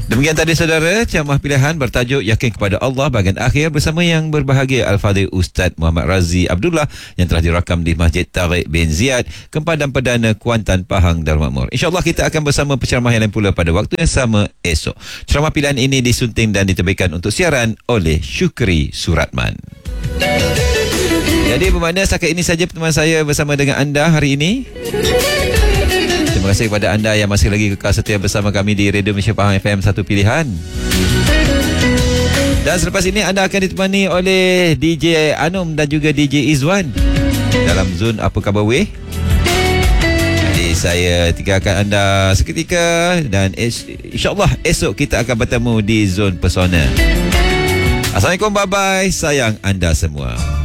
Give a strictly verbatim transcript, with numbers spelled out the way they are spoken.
Demikian tadi saudara, ceramah pilihan bertajuk Yakin Kepada Allah bahagian akhir bersama yang berbahagia Al-Fadhil Ustaz Muhammad Razi Abdullah yang telah dirakam di Masjid Tariq bin Ziyad, Kempadan Perdana Kuantan, Pahang, Darul Makmur. InsyaAllah kita akan bersama penceramah yang lain pula pada waktu yang sama esok. Ceramah pilihan ini disunting dan diterbitkan untuk siaran oleh Syukri Suratman. Jadi bermakna setakat ini saja pertemuan saya bersama dengan anda hari ini. Terima kasih kepada anda yang masih lagi kekal setia bersama kami di Radio Malaysia Pahang F M satu Pilihan. Dan selepas ini anda akan ditemani oleh D J Anum dan juga D J Izwan dalam Zon Apa Khabar Weh. Jadi saya tinggalkan anda seketika dan insyaAllah esok kita akan bertemu di Zon Pesona. Assalamualaikum, bye-bye, sayang anda semua.